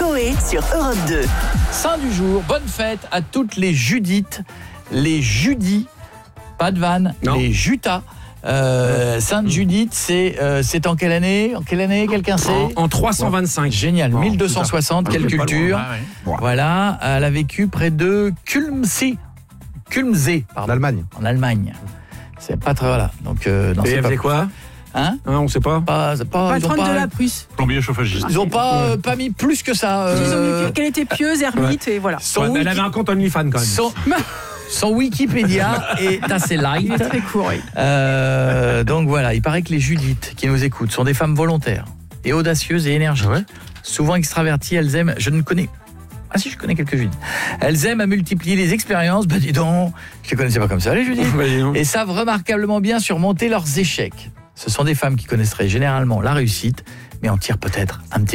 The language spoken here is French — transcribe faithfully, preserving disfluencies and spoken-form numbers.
Coé sur Europe deux. Saint du jour, bonne fête à toutes les Judith, les Judis, pas de vanne, Non. les Jutas. Euh, Sainte Judith, c'est euh, c'est en quelle année En quelle année quelqu'un sait? En, en trois cent vingt-cinq. Génial, Bon, mille deux cent soixante, putain. quelle Ah, culture. pas loin, ouais. Voilà, elle a vécu près de Kulmsee, Kulmsee, pardon, L'Allemagne. en Allemagne. C'est pas très voilà. Donc euh, non, Et c'est elle pas faisait quoi hein hein, On sait pas. pas, c'est pas, ils ont Patronne pas, de la Prusse. Plombier chauffagiste. ils ont pas euh, pas mis plus que ça. Ils ont euh, mis qu'elle était pieuse, ermite, et voilà. son, Ouais, mais elle wiki- avait un compte OnlyFans quand même. son, son Wikipédia est assez Il light. est très court, oui. Euh, donc voilà, il paraît que les Judith qui nous écoutent sont des femmes volontaires et audacieuses et énergiques. Ah ouais Souvent extraverties, elles aiment, je ne connais Ah si, je connais quelques Judith. Elles aiment à multiplier les expériences. Bah dis donc, je les connaissais pas comme ça les Judith. Bah, dis donc. Et savent remarquablement bien surmonter leurs échecs. Ce sont des femmes qui connaisseraient généralement la réussite, mais en tirent peut-être un petit